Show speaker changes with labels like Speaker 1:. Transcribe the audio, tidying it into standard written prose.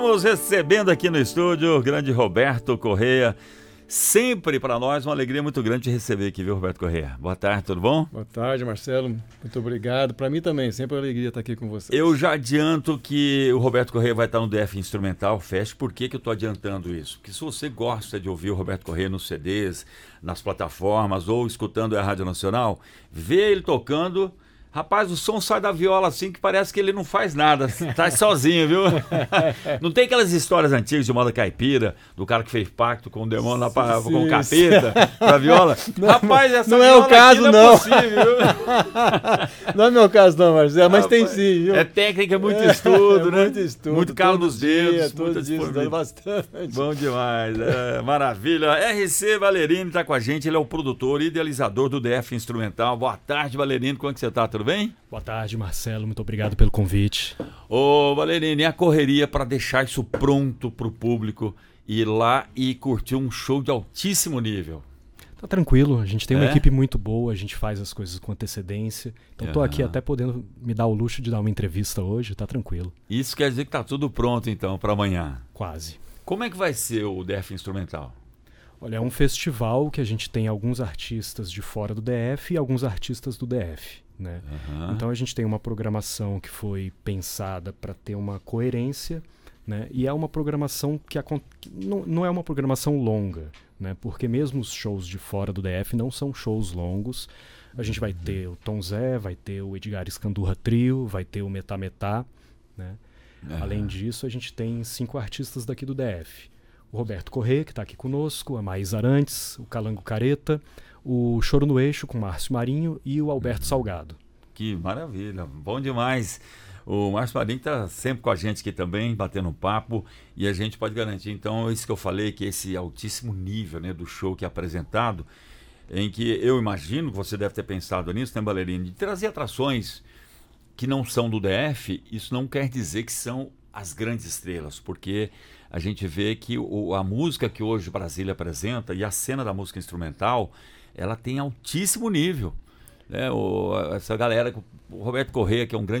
Speaker 1: Estamos recebendo aqui no estúdio o grande Roberto Corrêa. Sempre para nós uma alegria muito grande de receber aqui, viu, Roberto Corrêa? Boa tarde, tudo bom?
Speaker 2: Boa tarde, Marcelo. Muito obrigado. Para mim também, sempre uma alegria estar aqui com vocês.
Speaker 1: Eu já adianto que o Roberto Corrêa vai estar no DF Instrumental Fest. Por que eu estou adiantando isso? Porque se você gosta de ouvir o Roberto Corrêa nos CDs, nas plataformas ou escutando a Rádio Nacional, vê ele tocando. Rapaz, o som sai da viola assim que parece que ele não faz nada, tá sozinho, viu? Não tem aquelas histórias antigas de moda caipira, do cara que fez pacto com o demônio lá com o capeta, pra viola?
Speaker 2: Não,
Speaker 1: rapaz, essa
Speaker 2: não é o caso,
Speaker 1: não.
Speaker 2: Não.
Speaker 1: É possível, viu?
Speaker 2: Não é meu caso não, Marcelo, mas tem sim, viu?
Speaker 1: É técnica, muito estudo, né?
Speaker 2: Muito estudo.
Speaker 1: Muito calo nos dedos.
Speaker 2: Todo dia estudando bastante.
Speaker 1: Bom demais, maravilha. RC Valerino está com a gente, ele é o produtor e idealizador do DF Instrumental. Boa tarde, Valerino, como é que você tá? Tudo bem?
Speaker 3: Boa tarde, Marcelo. Muito obrigado pelo convite.
Speaker 1: Ô, Valerino, e a correria para deixar isso pronto para o público ir lá e curtir um show de altíssimo nível?
Speaker 3: Tá tranquilo, a gente tem uma equipe muito boa, a gente faz as coisas com antecedência. Então tô aqui até podendo me dar o luxo de dar uma entrevista hoje, tá tranquilo.
Speaker 1: Isso quer dizer que tá tudo pronto então para amanhã?
Speaker 3: Quase.
Speaker 1: Como é que vai ser o DF Instrumental?
Speaker 3: Olha, é um festival que a gente tem alguns artistas de fora do DF e alguns artistas do DF. Né? Então a gente tem uma programação que foi pensada para ter uma coerência, né? E é uma programação que não é uma programação longa, né? Porque mesmo os shows de fora do DF não são shows longos. A gente vai ter o Tom Zé, vai ter o Edgar Escandurra Trio, vai ter o Metá Metá, né? Além disso, a gente tem 5 artistas daqui do DF. O Roberto Corrêa, que está aqui conosco, a Maís Arantes, o Calango Careta, o Choro no Eixo com Márcio Marinho e o Alberto Salgado.
Speaker 1: Que maravilha, bom demais. O Márcio Marinho está sempre com a gente aqui também, batendo um papo, e a gente pode garantir, então, isso que eu falei, que esse altíssimo nível, né, do show que é apresentado, em que eu imagino que você deve ter pensado nisso, né, Valerino, de trazer atrações que não são do DF. Isso não quer dizer que são as grandes estrelas, porque a gente vê que a música que hoje Brasília apresenta e a cena da música instrumental, ela tem altíssimo nível, né? Essa galera, o Roberto Corrêa, que é um grande